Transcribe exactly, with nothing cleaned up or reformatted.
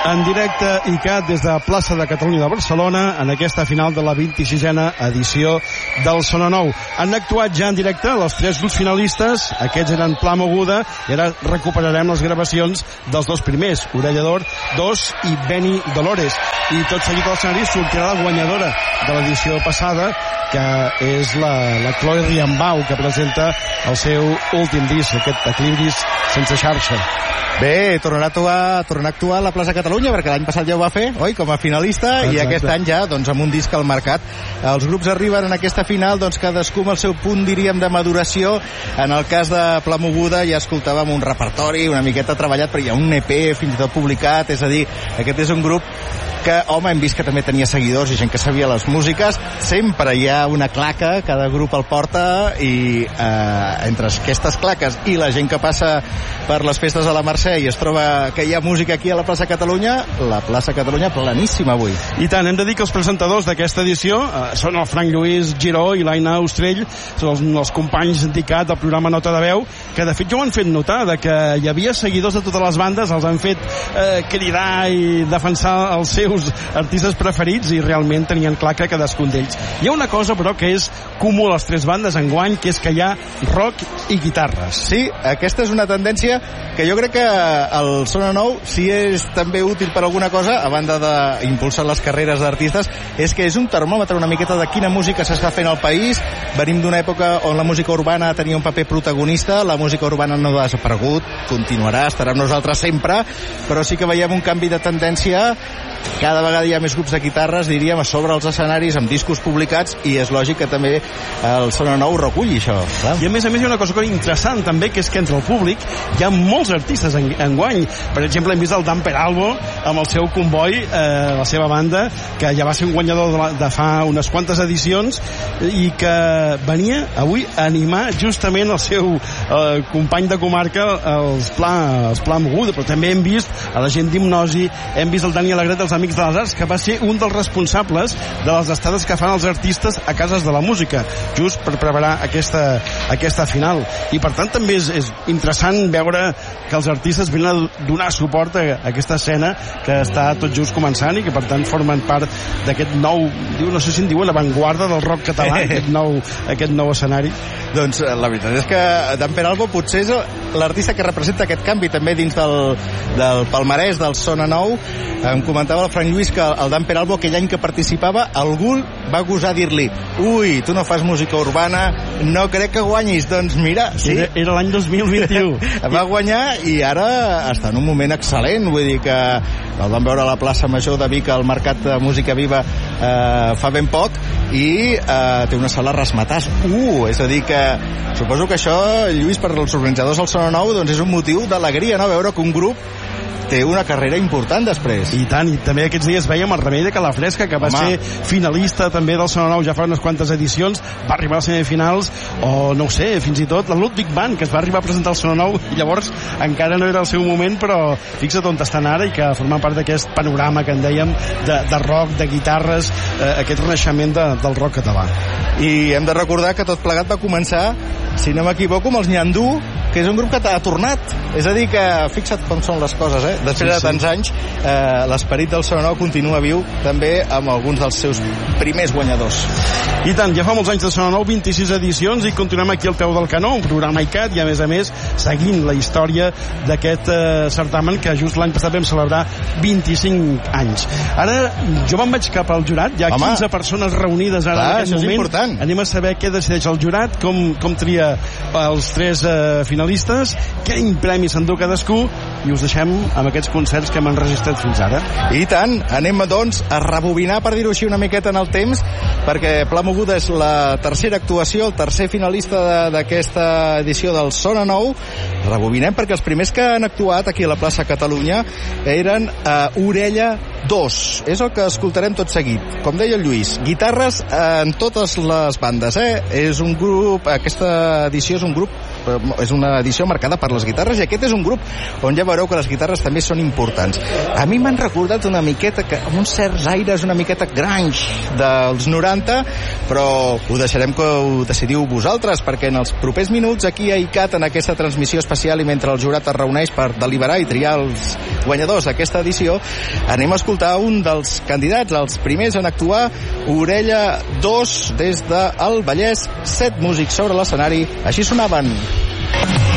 En directe I C A T des de Plaça de Catalunya de Barcelona en aquesta final de la vint-i-sisena edició del Sona Nou. Han actuat ja en directe els tres grups finalistes, aquests eren Pla Moguda, i ara recuperarem les gravacions dels dos primers, Orella d'Or dos i Beni Dolores. I tot seguit a l'escenari sortirà la guanyadora de l'edició passada, que és la, la Chloe Riambau, que presenta el seu últim disc, aquest Equilibris sense xarxa. Bé, tornarà a actuar, tornarà a actuar a la plaça Catalunya, perquè l'any passat ja ho va fer, oi, com a finalista. Exacte. I aquest any ja, doncs, amb un disc al mercat. Els grups arriben en aquesta final, doncs, cadascú amb el seu punt, diríem, de maduració. En el cas de Pla Moguda ja escoltàvem un repertori una miqueta treballat, però hi ha un E P fins i tot publicat, és a dir, aquest és un grup que, home, hem vist que també tenia seguidors i gent que sabia les músiques. Sempre hi ha una claca, cada grup el porta, i eh, entre aquestes claques i la gent que passa per les festes a la Mercè i es troba que hi ha música aquí a la plaça Catalunya, la plaça Catalunya planíssima avui. I tant, hem de dir que els presentadors d'aquesta edició eh, són el Frank Lluís Giró i l'Aina Ostrell, són els, els companys d'I C A T del programa Nota de Veu, que de fet ja ho han fet notar, de que hi havia seguidors de totes les bandes, els han fet eh, cridar i defensar els seus artistes preferits, i realment tenien clar que cadascun d'ells. Hi ha una cosa, però, que és comú a les tres bandes enguany, que és que hi ha rock i guitarres. Sí, aquesta és una tendència que jo crec que el Sona Nou, si és també útil per alguna cosa, a banda d'impulsar les carreres d'artistes, és que és un termòmetre una miqueta de quina música s'està fent al país. Venim d'una època on la música urbana tenia un paper protagonista, la música urbana no ha desaparegut, continuarà, estarà amb nosaltres sempre, però sí que veiem un canvi de tendència. Cada vegada hi ha més grups de guitarres, diríem, a sobre els escenaris, amb discos publicats, i és lògic que també el Sona Nou reculli això. Clar. I a més a més hi ha una cosa interessant també, que és que entre el públic hi ha molts artistes en, en guany. Per exemple, hem vist el Dan Peralbo amb el seu Comboi, eh, la seva banda, que ja va ser un guanyador de, la, de fa unes quantes edicions, i que venia avui a animar justament el seu eh, company de comarca, els Pla, els Pla Moguda. Però també hem vist a la gent d'Hipnosi, hem vist el Dani Alegret dels Amics de les Arts, que va ser un dels responsables de les estades que fan els artistes a cases de la música, just per preparar aquesta, aquesta final. I per tant també és, és interessant veure que els artistes venen a donar suport a, a aquesta escena que està tot just començant i que per tant formen part d'aquest nou, diu, no sé si en diuen avantguarda del rock català, aquest nou, aquest nou escenari. Doncs la veritat és que Dan Peralbo potser és l'artista que representa aquest canvi també dins del, del palmarès del Sona Nou. Em comentava el Frank Lluís que el Dan Peralbo, aquell any que participava, algú va gosar dir-li: ui, tu no fas música urbana, no crec que guanyis. Doncs mira, sí. Era, era l'any dos mil vint-i-u. Va guanyar i ara està en un moment excel·lent. Vull dir que el vam veure a la plaça Major de Vic, al Mercat de Música Viva, eh, fa ben poc, i eh, té una sala a rasmatàs. Uh, és a dir que suposo que això, Lluís, per als organitzadors del Sona Nou, doncs és un motiu d'alegria, no?, veure que un grup té una carrera important després. I tant, i també aquests dies veiem el Remei de Calafresca, que va Home. ser finalista també del Sona Nou ja fa unes quantes edicions, va arribar a les semifinals, o no ho sé, fins i tot la Ludwig Band, que es va arribar a presentar al Sona Nou, i llavors encara no era el seu moment, però fixa't on estan ara, i que formen part d'aquest panorama que en dèiem de, de rock, de guitarres, eh, aquest renaixement de, del rock català. I hem de recordar que tot plegat va començar, si no m'equivoco, amb els Nyandú, que és un grup que t'ha tornat. És a dir que, fixa't com són les coses, eh? Després sí, sí. de tants anys, eh, l'esperit del Sona Nou continua viu també amb alguns dels seus primers guanyadors. I tant, ja fa molts anys de Sona Nou, vint-i-sis edicions, i continuem aquí al peu del canó, un programa I C A T, i a més a més seguint la història d'aquest eh, certamen que just l'any passat vam celebrar vint-i-cinc anys. Ara jo me'n vaig cap al jurat, hi ha Home. quinze persones reunides ara. Clar, en aquest moment. Important. Anem a saber què decideix el jurat, com, com tria els tres eh, finalistes, quin premi s'endú cadascú, i us deixem amb aquests concerts que hem enregistrat fins ara. I tant, anem doncs a rebobinar, per dir-ho així, una miqueta en el temps, perquè Pla Moguda és la tercera actuació, el tercer finalista d'aquesta edició del Sona Nou. Rebobinem perquè els primers que han actuat aquí a la plaça Catalunya eren uh, Orella dos. És el que escoltarem tot seguit. Com deia el Lluís, guitarres en totes les bandes, eh? És un grup, aquesta edició és un grup és una edició marcada per les guitarres, i aquest és un grup on ja veureu que les guitarres també són importants. A mi m'han recordat una miqueta, que, amb uns certs aires una miqueta grunge dels noranta, però ho deixarem que ho decidiu vosaltres, perquè en els propers minuts aquí a I C A T, en aquesta transmissió especial, i mentre el jurat es reuneix per deliberar i triar els guanyadors d'aquesta edició, anem a escoltar un dels candidats, els primers en actuar, Orella dos, des del Vallès, set músics sobre l'escenari, així sonaven.